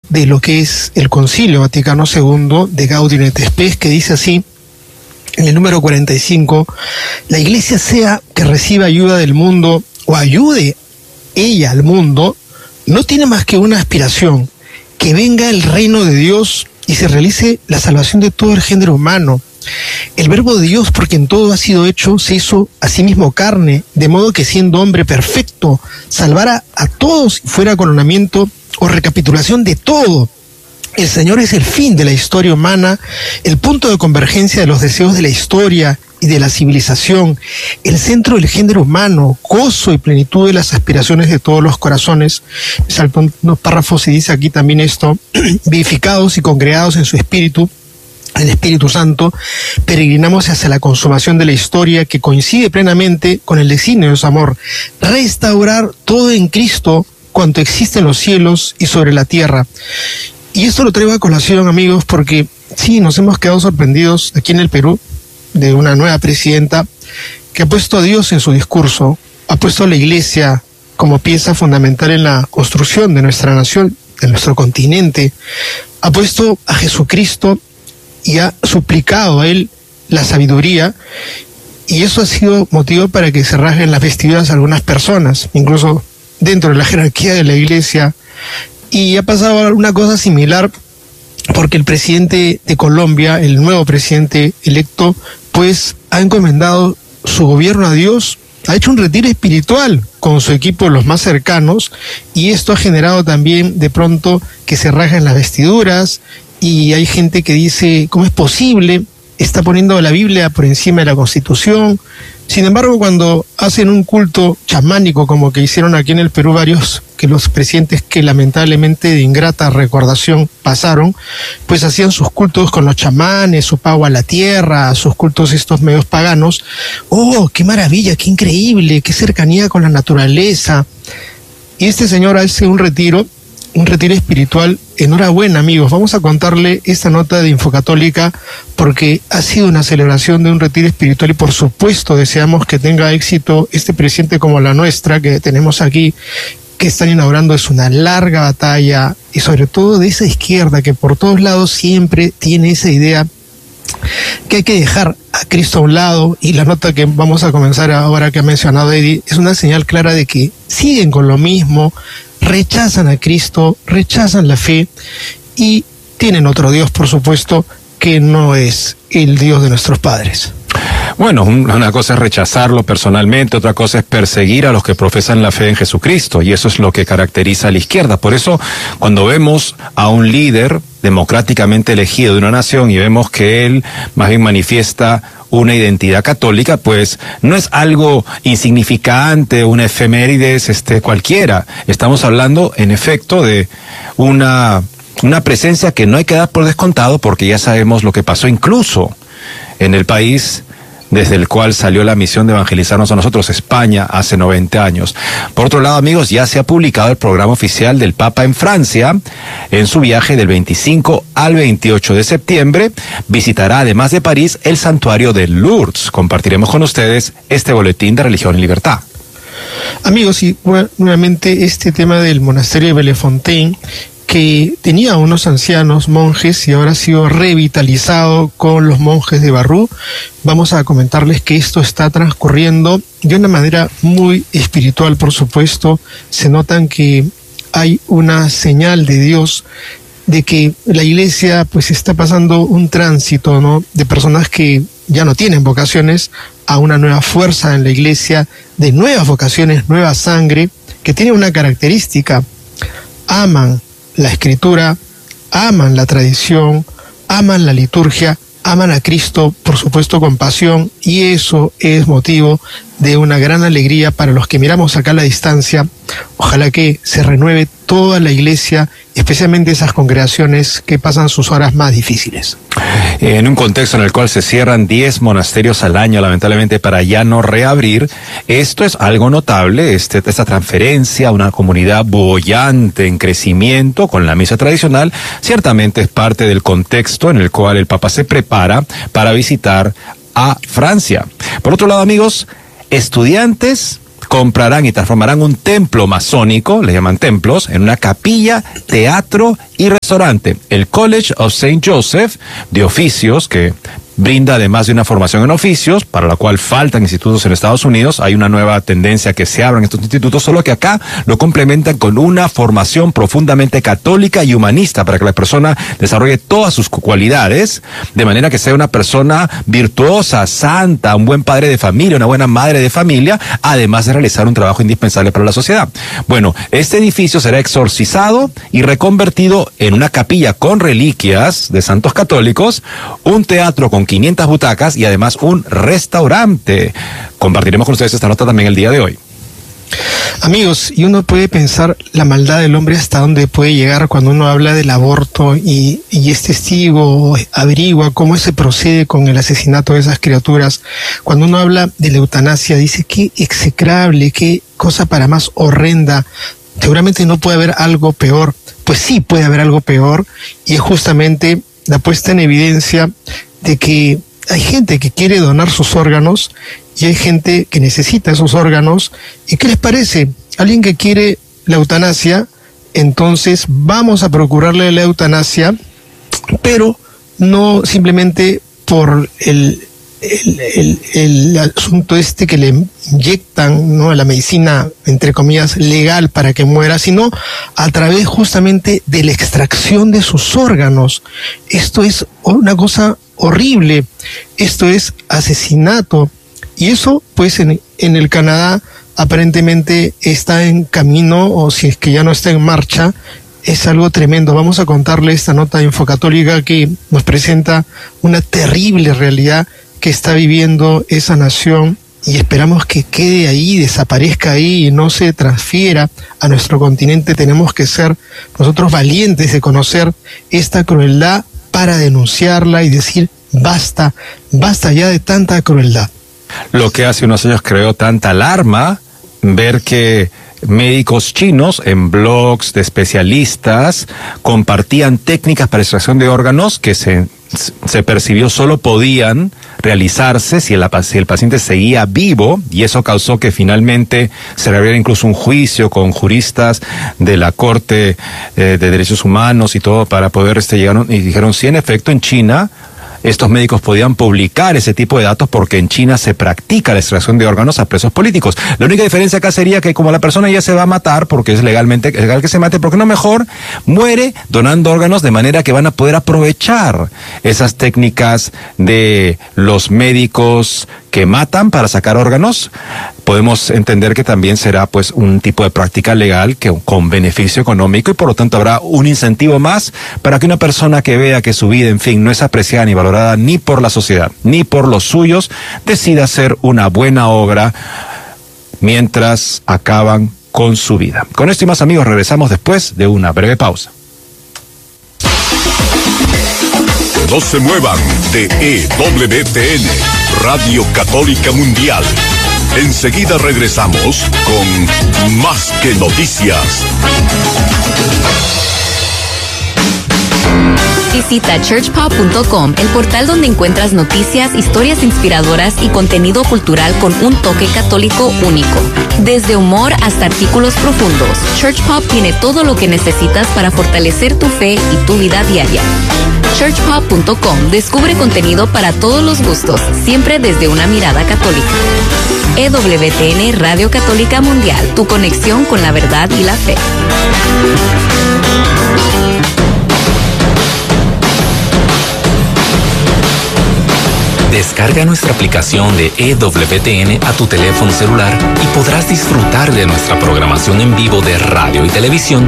de lo que es el Concilio Vaticano II de Gaudium et Spes, que dice así, en el número 45, la Iglesia sea que reciba ayuda del mundo o ayude ella al mundo, no tiene más que una aspiración, que venga el reino de Dios y se realice la salvación de todo el género humano. El verbo de Dios, por quien todo ha sido hecho, se hizo a sí mismo carne, de modo que siendo hombre perfecto, salvara a todos y fuera coronamiento o recapitulación de todo. El Señor es el fin de la historia humana, el punto de convergencia de los deseos de la historia y de la civilización, el centro del género humano, gozo y plenitud de las aspiraciones de todos los corazones. Me salto unos párrafos y dice aquí también esto, vivificados y congregados en su espíritu, el Espíritu Santo, peregrinamos hacia la consumación de la historia que coincide plenamente con el designio de su amor, restaurar todo en Cristo cuanto existe en los cielos y sobre la tierra. Y esto lo traigo a colación, amigos, porque sí, nos hemos quedado sorprendidos aquí en el Perú de una nueva presidenta que ha puesto a Dios en su discurso, ha puesto a la Iglesia como pieza fundamental en la construcción de nuestra nación, de nuestro continente, ha puesto a Jesucristo y ha suplicado a Él la sabiduría, y eso ha sido motivo para que se rasguen las vestiduras algunas personas, incluso dentro de la jerarquía de la Iglesia. Y ha pasado una cosa similar porque el presidente de Colombia, el nuevo presidente electo, pues ha encomendado su gobierno a Dios, ha hecho un retiro espiritual con su equipo, los más cercanos, y esto ha generado también de pronto que se rasguen las vestiduras, y hay gente que dice, ¿cómo es posible? Está poniendo la Biblia por encima de la Constitución. Sin embargo, cuando hacen un culto chamánico, como que hicieron aquí en el Perú varios, que los presidentes que lamentablemente de ingrata recordación pasaron, pues hacían sus cultos con los chamanes, su pago a la tierra, sus cultos estos medios paganos. ¡Oh, qué maravilla, qué increíble, qué cercanía con la naturaleza! Y este señor hace un retiro espiritual. Enhorabuena, amigos. Vamos a contarle esta nota de Infocatólica porque ha sido una celebración de un retiro espiritual y por supuesto deseamos que tenga éxito este presidente como la nuestra que tenemos aquí, que están inaugurando. Es una larga batalla y sobre todo de esa izquierda que por todos lados siempre tiene esa idea que hay que dejar a Cristo a un lado, y la nota que vamos a comenzar ahora que ha mencionado Eddie es una señal clara de que siguen con lo mismo, rechazan a Cristo, rechazan la fe y tienen otro Dios, por supuesto, que no es el Dios de nuestros padres. Bueno, una cosa es rechazarlo personalmente, otra cosa es perseguir a los que profesan la fe en Jesucristo, y eso es lo que caracteriza a la izquierda. Por eso, cuando vemos a un líder democráticamente elegido de una nación y vemos que él más bien manifiesta una identidad católica, pues no es algo insignificante, una efemérides cualquiera. Estamos hablando, en efecto, de una presencia que no hay que dar por descontado, porque ya sabemos lo que pasó incluso en el país desde el cual salió la misión de evangelizarnos a nosotros, España, hace 90 años. Por otro lado, amigos, ya se ha publicado el programa oficial del Papa en Francia. En su viaje del 25 al 28 de septiembre, visitará, además de París, el santuario de Lourdes. Compartiremos con ustedes este boletín de Religión y Libertad. Amigos, y nuevamente este tema del monasterio de Bellefontaine, que tenía unos ancianos monjes y ahora ha sido revitalizado con los monjes de Barrú. Vamos a comentarles que esto está transcurriendo de una manera muy espiritual, por supuesto. Se notan que hay una señal de Dios, de que la iglesia pues está pasando un tránsito, ¿no?, de personas que ya no tienen vocaciones a una nueva fuerza en la iglesia, de nuevas vocaciones, nueva sangre, que tiene una característica: aman la escritura, aman la tradición, aman la liturgia, aman a Cristo, por supuesto, con pasión, y eso es motivo de una gran alegría para los que miramos acá a la distancia. Ojalá que se renueve toda la iglesia, especialmente esas congregaciones que pasan sus horas más difíciles. En un contexto en el cual se cierran 10 monasterios al año, lamentablemente, para ya no reabrir, esto es algo notable, esta transferencia a una comunidad boyante en crecimiento con la misa tradicional, ciertamente es parte del contexto en el cual el Papa se prepara para visitar a Francia. Por otro lado, amigos, estudiantes comprarán y transformarán un templo masónico, le llaman templos, en una capilla, teatro y restaurante. El College of St. Joseph de Oficios, que brinda además de una formación en oficios, para la cual faltan institutos en Estados Unidos. Hay una nueva tendencia que se abran estos institutos, solo que acá lo complementan con una formación profundamente católica y humanista para que la persona desarrolle todas sus cualidades, de manera que sea una persona virtuosa, santa, un buen padre de familia, una buena madre de familia, además de realizar un trabajo indispensable para la sociedad. Bueno, este edificio será exorcizado y reconvertido en una capilla con reliquias de santos católicos, un teatro con 500 butacas y además un restaurante. Compartiremos con ustedes esta nota también el día de hoy. Amigos, y uno puede pensar la maldad del hombre hasta dónde puede llegar cuando uno habla del aborto y es testigo, averigua cómo se procede con el asesinato de esas criaturas. Cuando uno habla de la eutanasia, dice qué execrable, qué cosa para más horrenda. Seguramente no puede haber algo peor. Pues sí puede haber algo peor, y es justamente la puesta en evidencia de que hay gente que quiere donar sus órganos y hay gente que necesita esos órganos. ¿Y qué les parece? Alguien que quiere la eutanasia, entonces vamos a procurarle la eutanasia, pero no simplemente por el asunto que le inyectan, ¿no?, a la medicina, entre comillas, legal para que muera, sino a través justamente de la extracción de sus órganos. Esto es una cosa horrible, esto es asesinato, y eso pues en el Canadá aparentemente está en camino, o si es que ya no está en marcha. Es algo tremendo. Vamos a contarle esta nota de Infocatólica que nos presenta una terrible realidad que está viviendo esa nación, y esperamos que quede ahí, desaparezca ahí y no se transfiera a nuestro continente. Tenemos que ser nosotros valientes de conocer esta crueldad para denunciarla y decir basta, basta ya de tanta crueldad. Lo que hace unos años creó tanta alarma, ver que médicos chinos en blogs de especialistas compartían técnicas para extracción de órganos que se percibió solo podían realizarse si el paciente seguía vivo, y eso causó que finalmente se reabriera incluso un juicio con juristas de la Corte de Derechos Humanos y todo para poder llegaron y dijeron sí, en efecto, en China estos médicos podían publicar ese tipo de datos porque en China se practica la extracción de órganos a presos políticos. La única diferencia acá sería que como la persona ya se va a matar, porque es legal que se mate, ¿por qué no mejor muere donando órganos de manera que van a poder aprovechar esas técnicas de los médicos que matan para sacar órganos? Podemos entender que también será pues un tipo de práctica legal que con beneficio económico, y por lo tanto habrá un incentivo más para que una persona que vea que su vida, en fin, no es apreciada ni valorada ni por la sociedad ni por los suyos, decida hacer una buena obra mientras acaban con su vida. Con esto y más, amigos, regresamos después de una breve pausa. No se muevan de EWTN, Radio Católica Mundial. Enseguida regresamos con Más que Noticias. Visita churchpop.com, el portal donde encuentras noticias, historias inspiradoras y contenido cultural con un toque católico único. Desde humor hasta artículos profundos, Churchpop tiene todo lo que necesitas para fortalecer tu fe y tu vida diaria. churchpop.com descubre contenido para todos los gustos, siempre desde una mirada católica. EWTN Radio Católica Mundial, tu conexión con la verdad y la fe. Descarga nuestra aplicación de EWTN a tu teléfono celular y podrás disfrutar de nuestra programación en vivo de radio y televisión